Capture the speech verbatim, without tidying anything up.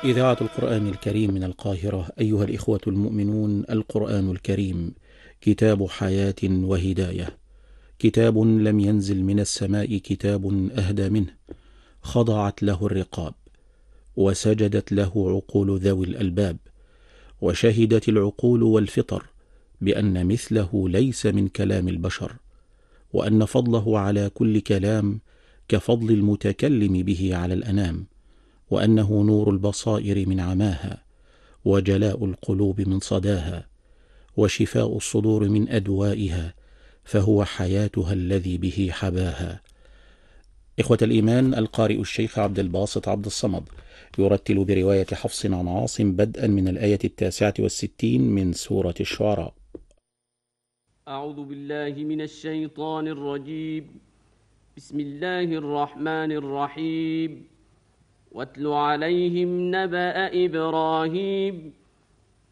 إذاعة القرآن الكريم من القاهرة. أيها الإخوة المؤمنون، القرآن الكريم كتاب حياة وهداية، كتاب لم ينزل من السماء كتاب أهدى منه، خضعت له الرقاب، وسجدت له عقول ذوي الألباب، وشهدت العقول والفطر بأن مثله ليس من كلام البشر، وأن فضله على كل كلام كفضل المتكلم به على الأنام، وأنه نور البصائر من عماها، وجلاء القلوب من صداها، وشفاء الصدور من أدوائها، فهو حياتها الذي به حباها. إخوة الإيمان، القارئ الشيخ عبد الباسط عبد الصمد يرتل برواية حفص عن عاصم بدءا من الآية التاسعة والستين من سورة الشعراء. أعوذ بالله من الشيطان الرجيم. بسم الله الرحمن الرحيم. واتل عليهم نبأ إبراهيم